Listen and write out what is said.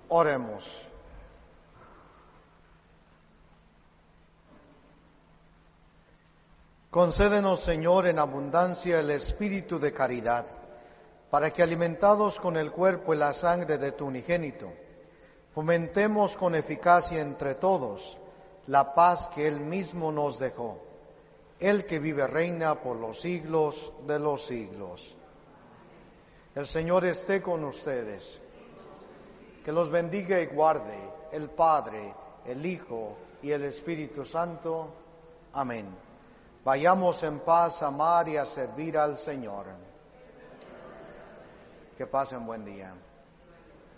Oremos. Concédenos, Señor, en abundancia el espíritu de caridad, para que, alimentados con el cuerpo y la sangre de tu unigénito, fomentemos con eficacia entre todos la paz que Él mismo nos dejó, Él que vive reina por los siglos de los siglos. El Señor esté con ustedes. Que los bendiga y guarde el Padre, el Hijo y el Espíritu Santo. Amén. Vayamos en paz a amar y a servir al Señor. Que pasen buen día.